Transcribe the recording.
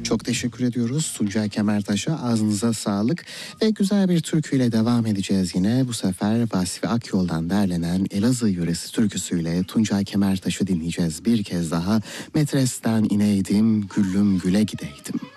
Çok teşekkür ediyoruz Tuncay Kemertaş'a, ağzınıza sağlık ve güzel bir türküyle devam edeceğiz yine. Bu sefer Vasfi Akyol'dan derlenen Elazığ yöresi türküsüyle Tuncay Kemertaş'ı dinleyeceğiz bir kez daha. Metresten ineydim, güllüm güle gideydim.